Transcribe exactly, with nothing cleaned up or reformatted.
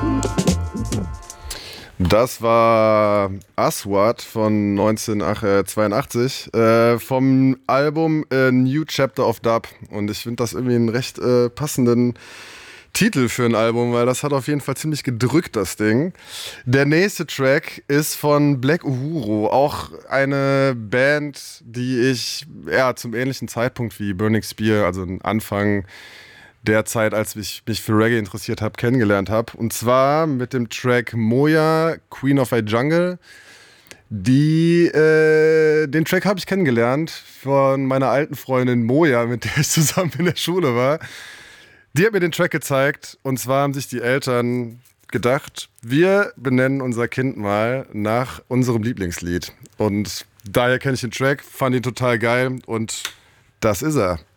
Das war Aswad von neunzehnhundertzweiundachtzig äh, vom Album A New Chapter of Dub. Und ich finde das irgendwie einen recht äh, passenden Titel für ein Album, weil das hat auf jeden Fall ziemlich gedrückt, das Ding. Der nächste Track ist von Black Uhuru, auch eine Band, die ich ja zum ähnlichen Zeitpunkt wie Burning Spear, also Anfang der Zeit, als ich mich für Reggae interessiert habe, kennengelernt habe. Und zwar mit dem Track Moya, Queen of a Jungle. Die, äh, den Track habe ich kennengelernt von meiner alten Freundin Moya, mit der ich zusammen in der Schule war. Die hat mir den Track gezeigt, und zwar haben sich die Eltern gedacht, wir benennen unser Kind mal nach unserem Lieblingslied. Und daher kenne ich den Track, fand ihn total geil, und das ist er.